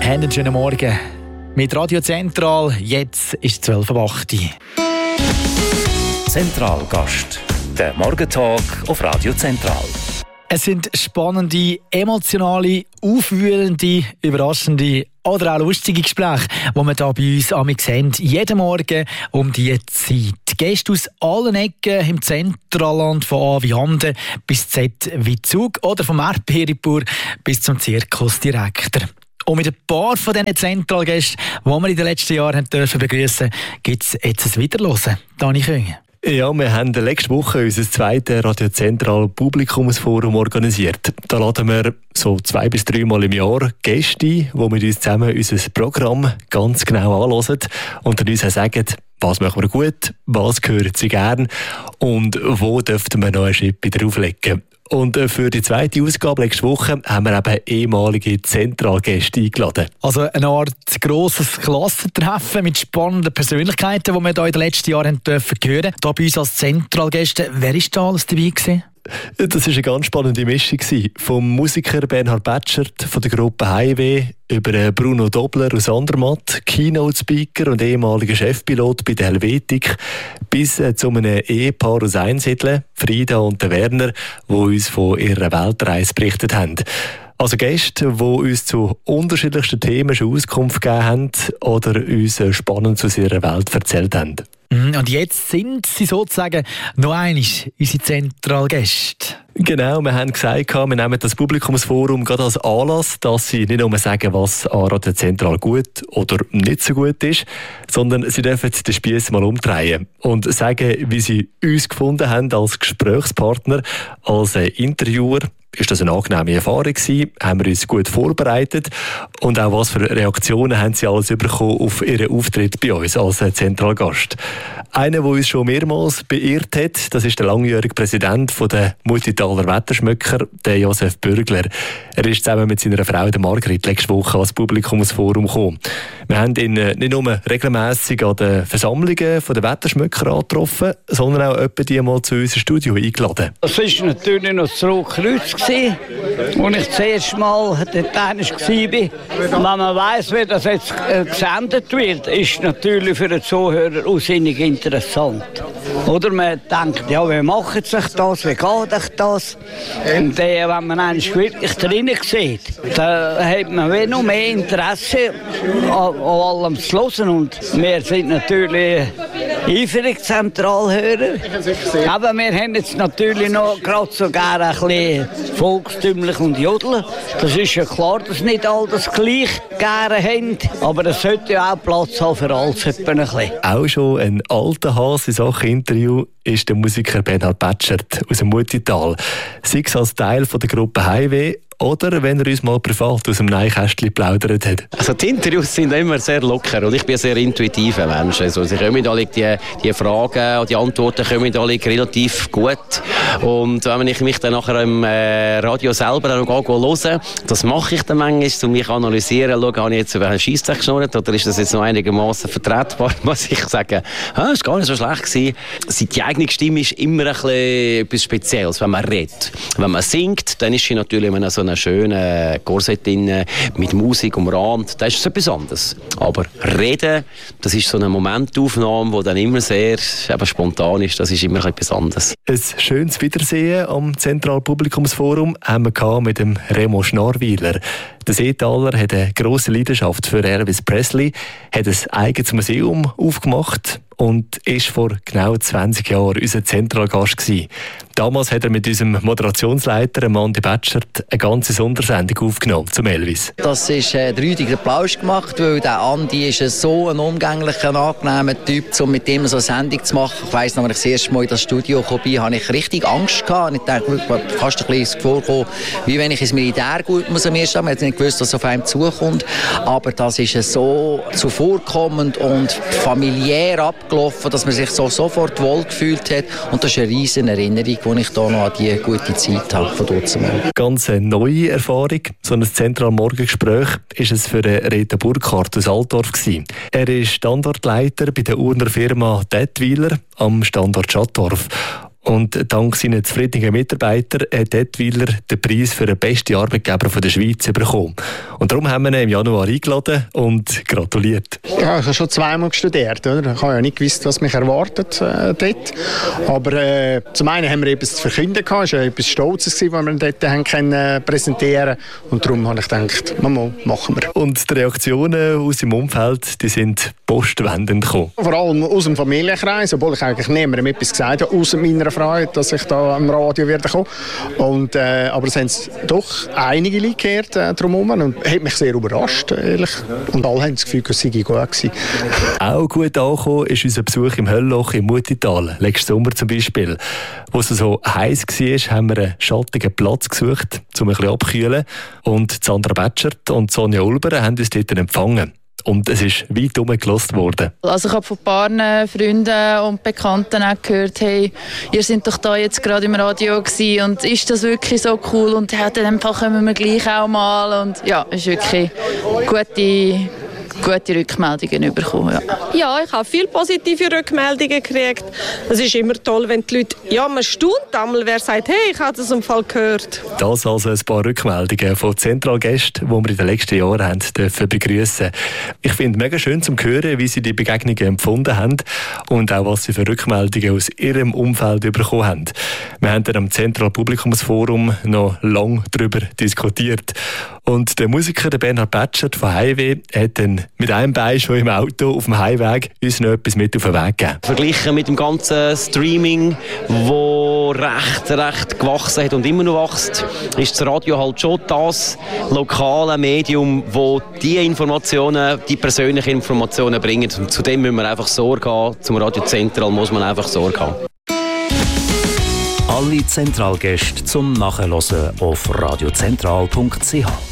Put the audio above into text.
einen schönen Morgen. Mit Radio Zentral, jetzt ist 12.08 Uhr. Zentralgast, der Morgentalk auf Radio Zentral. Es sind spannende, emotionale, aufwühlende, überraschende oder auch lustige Gespräche, die wir hier bei uns amig sehen, jeden Morgen um diese Zeit. Gäste aus allen Ecken im Zentralland, von A wie Handen bis Z wie Zug oder vom Erdbeeripur bis zum Zirkusdirektor. Und mit ein paar von diesen Zentralgästen, die wir in den letzten Jahren begrüßen durften, gibt es jetzt ein Wiederhören. Dani Küng. Ja, wir haben letzte Woche unser zweites Radio Zentral Publikumsforum organisiert. Da laden wir so 2 bis 3 Mal im Jahr Gäste ein, die mit uns zusammen unser Programm ganz genau anhören und dann uns auch sagen, was machen wir gut, was hören sie gern und wo dürften wir noch eine Schippe drauflegen. Und für die zweite Ausgabe letzte Woche haben wir eben ehemalige Zentralgäste eingeladen. Also eine Art grosses Klassentreffen mit spannenden Persönlichkeiten, die wir hier in den letzten Jahren hören dürfen. Hier bei uns als Zentralgäste. Wer war da alles dabei gewesen? Das war eine ganz spannende Mischung. Vom Musiker Bernhard Batschert von der Gruppe Highway über Bruno Dobler aus Andermatt, Keynote-Speaker und ehemaliger Chefpilot bei der Helvetik, bis zu einem Ehepaar aus Einsiedeln, Frieda und der Werner, die uns von ihrer Weltreise berichtet haben. Also Gäste, die uns zu unterschiedlichsten Themen schon Auskunft gegeben haben oder uns spannend aus ihrer Welt erzählt haben. Und jetzt sind sie sozusagen noch einmal unsere Zentralgäste. Genau, wir haben gesagt, wir nehmen das Publikumsforum gerade als Anlass, dass sie nicht nur sagen, was an Radio Zentral gut oder nicht so gut ist, sondern sie dürfen den Spiess mal umdrehen und sagen, wie sie uns gefunden haben als Gesprächspartner, als Interviewer. Ist das eine angenehme Erfahrung gewesen? Haben wir uns gut vorbereitet? Und auch was für Reaktionen haben Sie alles bekommen auf Ihren Auftritt bei uns als Zentralgast? Einer, der uns schon mehrmals beirrt hat, das ist der langjährige Präsident der Multitaler Wetterschmöcker, der Josef Bürgler. Er ist zusammen mit seiner Frau, der Margrit, letzte Woche ans Publikumsforum gekommen. Wir haben ihn nicht nur regelmässig an den Versammlungen der Wetterschmöcker angetroffen, sondern auch etwa die mal zu unserem Studio eingeladen. Das war natürlich noch das Rotkreuz, als ich das erste Mal dort war. Wenn man weiss, wie das jetzt gesendet wird, ist natürlich für den Zuhörer aussinnig interessant. Oder man denkt, ja, wie macht sich das, wie geht sich das? Und wenn man eigentlich wirklich drinnen sieht, dann hat man noch mehr Interesse an allem zu hören. Und wir sind natürlich eifrig Zentralhörer. Aber wir haben jetzt natürlich noch gerade sogar ein bisschen volkstümlich und jodeln. Das ist ja klar, dass nicht alle das gleich gerne haben. Aber es sollte ja auch Platz haben für alles. Auch schon ein alter Hase in Sachen Interview ist der Musiker Bernhard Batschert aus dem Mutital. Sei es als Teil der Gruppe Highway oder wenn er uns mal privat aus dem Neinkästchen geplaudert hat. Also die Interviews sind immer sehr locker und ich bin ein sehr intuitiver Mensch. Also sie kommen alle die Fragen und die Antworten kommen alle relativ gut. Und wenn ich mich dann nachher im Radio selber dann höre, das mache ich dann manchmal, um mich analysieren, schaue, habe ich jetzt über einen Scheissdreck geschnurrt oder ist das jetzt noch einigermaßen vertretbar, muss ich sagen. Das war gar nicht so schlecht gewesen. Die eigene Stimme ist immer ein bisschen etwas Spezielles, wenn man redet. Wenn man singt, dann ist sie natürlich in so einer schönen Korsett mit Musik umrahmt. Das ist etwas anderes. Aber reden, das ist so eine Momentaufnahme, die dann immer sehr spontan ist. Das ist immer etwas anderes. Ein schönes Wiedersehen am Zentralpublikumsforum haben wir mit dem Remo Schnarwiler. Der Seetaler hat eine grosse Leidenschaft für Elvis Presley, hat ein eigenes Museum aufgemacht und ist vor genau 20 Jahren unser Zentralgast gewesen. Damals hat er mit unserem Moderationsleiter, Mandy Batschert, eine ganze Sondersendung aufgenommen zum Elvis. Das ist der Rüdiger Plausch gemacht, weil der Andi ist so ein umgänglicher, angenehmer Typ, um mit ihm so eine Sendung zu machen. Ich weiss noch, als ich das erste Mal in das Studio kam, hatte ich richtig Angst gehabt. Ich dachte, fast ein bisschen vorkommen, wie wenn ich ins Militär gut muss am ersten Tag. Man hat nicht gewusst, was auf einem zukommt. Aber das ist so zuvorkommend und familiär abgelaufen, dass man sich so sofort wohl gefühlt hat. Und das ist eine riesige Erinnerung, die ich hier noch an die gute Zeit habe von dort. Ganz eine neue Erfahrung. So ein Zentralmorgengespräch ist es für Rita Burkhardt aus Altdorf gewesen. Er ist Standortleiter bei der Urner Firma Dettwiler am Standort Schattdorf. Und dank seiner zufriedenen Mitarbeiter hat Dettwiler den Preis für den besten Arbeitgeber der Schweiz bekommen. Und darum haben wir ihn im Januar eingeladen und gratuliert. Ja, ich habe schon zweimal studiert. Oder? Ich habe ja nicht gewusst, was mich erwartet dort. Aber zum einen haben wir etwas zu verkünden gehabt. Es war etwas Stolzes, was wir dort haben können präsentieren. Und darum habe ich gedacht, machen wir. Und die Reaktionen aus dem Umfeld, die sind postwendend gekommen. Vor allem aus dem Familienkreis, obwohl ich eigentlich niemandem etwas gesagt habe, außer meiner Freude, dass ich da am Radio werde kommen. Und, aber es haben doch einige Leute gehört drumherum und hat mich sehr überrascht, ehrlich. Und alle haben das Gefühl, es sei gut gewesen. Auch gut angekommen ist unser Besuch im Höllloch im Mutital, letzten Sommer zum Beispiel. Wo es so heiß war, haben wir einen schattigen Platz gesucht, um ein bisschen abzukühlen. Und Sandra Betschert und Sonja Ulber haben uns dort empfangen. Und es ist weit herumgelassen worden. Also ich habe von ein paar Freunden und Bekannten auch gehört, hey, ihr seid doch da jetzt gerade im Radio gewesen und ist das wirklich so cool? Und ja, in dem Fall kommen wir gleich auch mal. Und ja, es ist wirklich gute Rückmeldungen bekommen. Ja, ich habe viele positive Rückmeldungen gekriegt. Es ist immer toll, wenn die Leute, man staunt einmal, wer sagt, hey, ich habe das im Fall gehört. Das also ein paar Rückmeldungen von Zentralgästen, die wir in den letzten Jahren haben dürfen begrüßen. Ich finde es mega schön zu hören, wie sie die Begegnungen empfunden haben und auch was sie für Rückmeldungen aus ihrem Umfeld bekommen haben. Wir haben dann am Zentralpublikumsforum noch lange darüber diskutiert. Und der Musiker der Bernhard Betschert von Highway hat dann mit einem Bein schon im Auto auf dem Heimweg uns noch etwas mit auf den Weg gegeben. Verglichen mit dem ganzen Streaming, wo recht gewachsen hat und immer noch wächst, ist das Radio halt schon das lokale Medium, wo die Informationen, die persönlichen Informationen bringt. Und zu dem müssen wir einfach Sorge haben. Zum Radio Zentral muss man einfach Sorge haben. Alle Zentralgäste zum Nachhören auf radiozentral.ch.